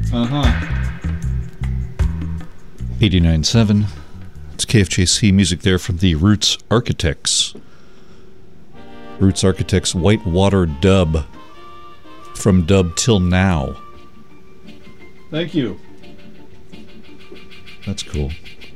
Uh-huh. 89.7. It's KFJC music there from the Roots Architects. Roots Architects Whitewater Dub. From Dub Till Now. Thank you. That's cool.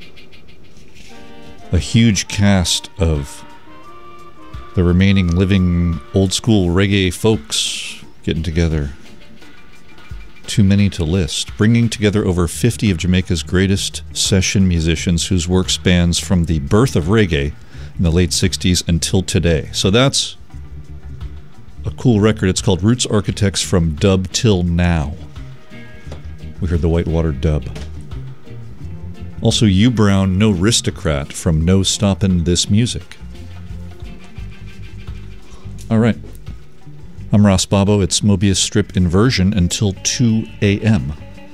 A huge cast of the remaining living old school reggae folks getting together. Too many to list. Bringing together over 50 of Jamaica's greatest session musicians whose work spans from the birth of reggae in the late 60s until today. So that's a cool record. It's called Roots Architects From Dub Till Now. We heard the Whitewater Dub. Also, U Brown, No Aristocrat from No Stoppin' This Music. All right. I'm Ross Bobo. It's Mobius Strip Inversion until 2 a.m.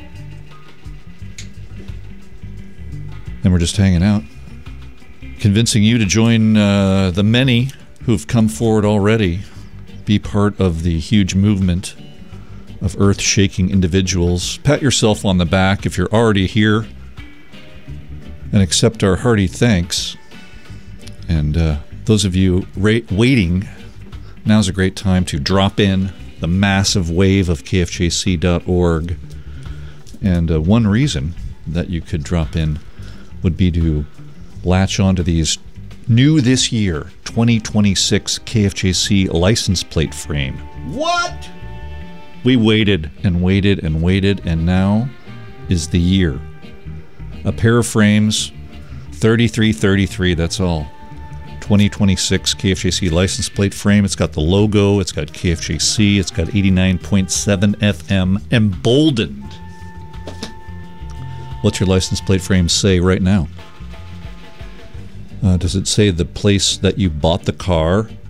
And we're just hanging out, convincing you to join the many who've come forward already, be part of the huge movement of earth-shaking individuals. Pat yourself on the back if you're already here, and accept our hearty thanks. And those of you waiting, now's a great time to drop in the massive wave of KFJC.org. And one reason that you could drop in would be to latch onto these new this year 2026 KFJC license plate frame. What? We waited and waited and waited, and now is the year. A pair of frames, 3333, that's all. 2026 KFJC license plate frame. It's got the logo, it's got KFJC, it's got 89.7 FM emboldened. What's your license plate frame say right now? Does it say the place that you bought the car